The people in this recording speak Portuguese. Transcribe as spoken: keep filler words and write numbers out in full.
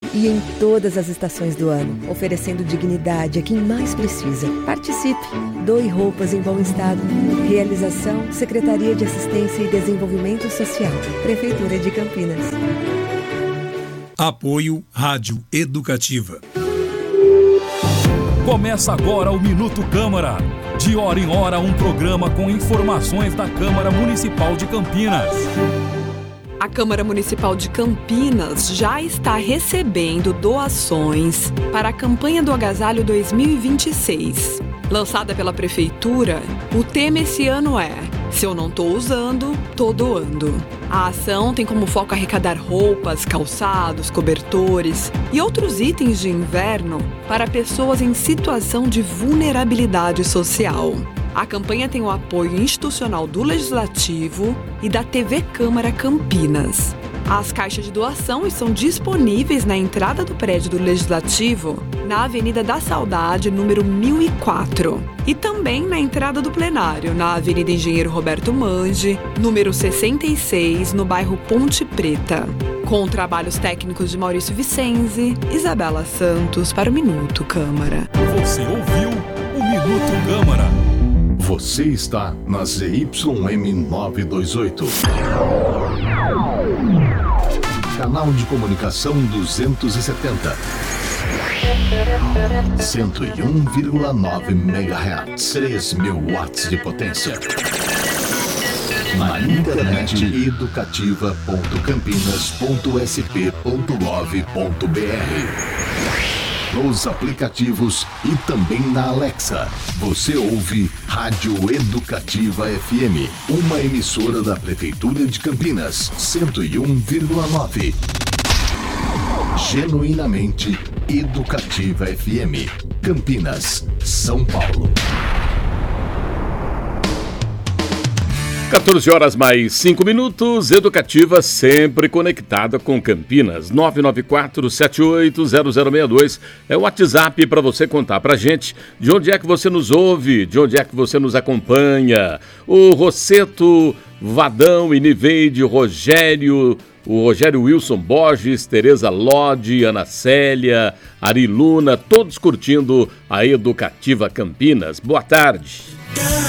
e em todas as estações do ano, oferecendo dignidade a quem mais precisa. Participe! Doe roupas em bom estado. Realização: Secretaria de Assistência e Desenvolvimento Social, Prefeitura de Campinas. Apoio Rádio Educativa. Começa agora o Minuto Câmara. De hora em hora, um programa com informações da Câmara Municipal de Campinas. A Câmara Municipal de Campinas já está recebendo doações para a campanha do Agasalho dois mil e vinte e seis. Lançada pela Prefeitura, o tema esse ano é "Se eu não tô usando, tô doando". A ação tem como foco arrecadar roupas, calçados, cobertores e outros itens de inverno para pessoas em situação de vulnerabilidade social. A campanha tem o apoio institucional do Legislativo e da T V Câmara Campinas. As caixas de doação estão disponíveis na entrada do prédio do Legislativo, na Avenida da Saudade, número mil e quatro. E também na entrada do plenário, na Avenida Engenheiro Roberto Mange, número sessenta e seis, no bairro Ponte Preta. Com trabalhos técnicos de Maurício Vicenzi, Isabela Santos para o Minuto Câmara. Você ouviu o Minuto Câmara. Você está na Z Y M novecentos e vinte e oito. Canal de comunicação duzentos e setenta. cento e um vírgula nove megahertz. três mil watts de potência. Na internet educativa ponto campinas ponto s p ponto gov ponto b r. Nos aplicativos e também na Alexa. Você ouve Rádio Educativa F M, uma emissora da Prefeitura de Campinas, cento e um vírgula nove. Genuinamente Educativa F M, Campinas, São Paulo. quatorze horas mais cinco minutos, Educativa sempre conectada com Campinas. nove nove quatro sete oito zero zero seis dois é o WhatsApp para você contar pra gente de onde é que você nos ouve, de onde é que você nos acompanha. O Rosseto, Vadão, Iniveide, Rogério, o Rogério Wilson Borges, Tereza Lodi, Ana Célia, Ari Luna, todos curtindo a Educativa Campinas. Boa tarde.